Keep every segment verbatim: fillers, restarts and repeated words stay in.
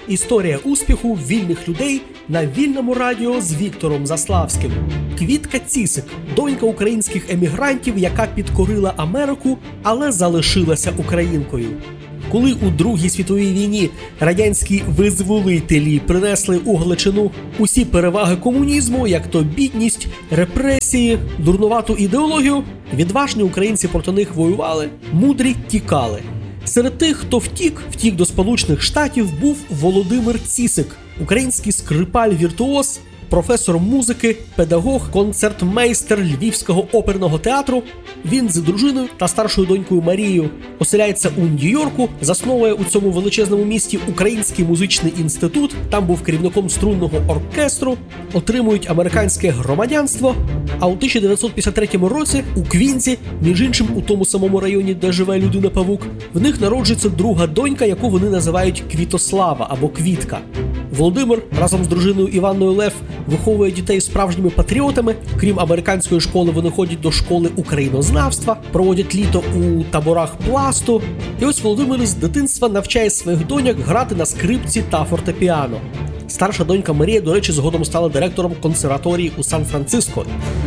Історія успіху вільних людей на Вільному радіо з Віктором Заславським. Квітка Цісик – донька українських емігрантів, яка підкорила Америку, але залишилася українкою. Коли у Другій світовій війні радянські визволителі принесли у Галичину усі переваги комунізму, як то бідність, репресії, дурнувату ідеологію, відважні українці проти них воювали, мудрі тікали. Серед тих, хто втік, втік до Сполучених Штатів, був Володимир Цісик, український скрипаль-віртуоз, професор музики, педагог, концертмейстер Львівського оперного театру. Він з дружиною та старшою донькою Марією оселяється у Нью-Йорку, засновує у цьому величезному місті Український музичний інститут, там був керівником струнного оркестру, отримують американське громадянство, а у тисяча дев'ятсот п'ятдесят третьому році у Квінсі, між іншим у тому самому районі, де живе людина-павук, в них народжується друга донька, яку вони називають Квітослава або Квітка. Володимир разом з дружиною Іванною Лев виховує дітей справжніми патріотами. Крім американської школи, вони ходять до школи українознавства, проводять літо у таборах пласту. І ось Володимир з дитинства навчає своїх доньок грати на скрипці та фортепіано. Старша донька Марія, до речі, згодом стала директором консерваторії у Сан-Франциско.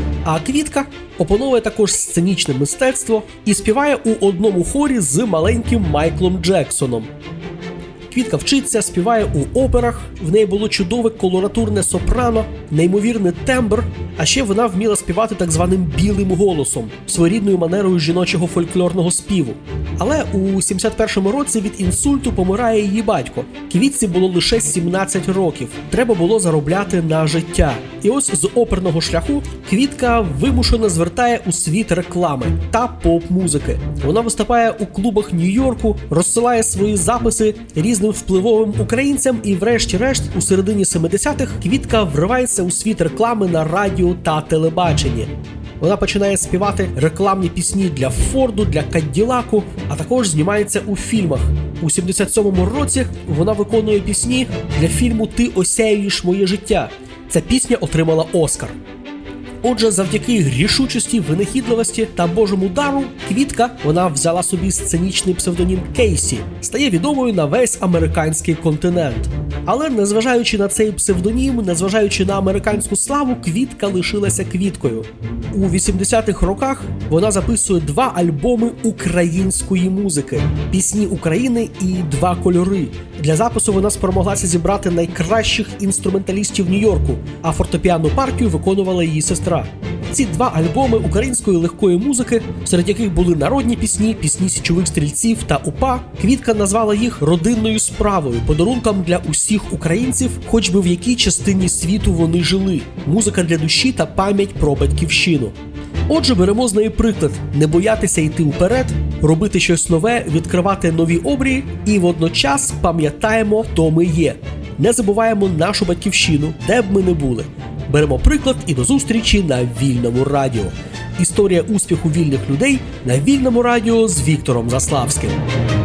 А Квітка опановує також сценічне мистецтво і співає у одному хорі з маленьким Майклом Джексоном. Квітка вчиться, співає у операх, в неї було чудове колоратурне сопрано, неймовірний тембр, а ще вона вміла співати так званим білим голосом, своєрідною манерою жіночого фольклорного співу. Але у сімдесят першому році від інсульту помирає її батько. Квітці було лише сімнадцять років, треба було заробляти на життя. І ось з оперного шляху Квітка вимушено звертає у світ реклами та поп-музики. Вона виступає у клубах Нью-Йорку, розсилає свої записи різним впливовим українцям і врешті-решт у середині семидесятих Квітка вривається у світ реклами на радіо та телебаченні. Вона починає співати рекламні пісні для Форду, для Каділаку, а також знімається у фільмах. У сімдесят сьомому році вона виконує пісні для фільму «Ти осяюєш моє життя». Ця пісня отримала Оскар. Отже, завдяки рішучості, винахідливості та Божому дару, Квітка, вона взяла собі сценічний псевдонім Кейсі, стає відомою на весь американський континент. Але незважаючи на цей псевдонім, незважаючи на американську славу, Квітка лишилася Квіткою. У вісімдесятих роках вона записує два альбоми української музики – «Пісні України» і «Два кольори». Для запису вона спромоглася зібрати найкращих інструменталістів Нью-Йорку, а фортепіанну партію виконувала її сестра. Ці два альбоми української легкої музики, серед яких були народні пісні, пісні січових стрільців та УПА, Квітка назвала їх родинною справою, подарунком для усіх українців, хоч би в якій частині світу вони жили. Музика для душі та пам'ять про батьківщину. Отже, беремо з неї приклад – не боятися йти вперед, робити щось нове, відкривати нові обрії і водночас пам'ятаємо, хто ми є. Не забуваємо нашу батьківщину, де б ми не були. Беремо приклад і до зустрічі на Вільному радіо. Історія успіху вільних людей на Вільному радіо з Віктором Заславським.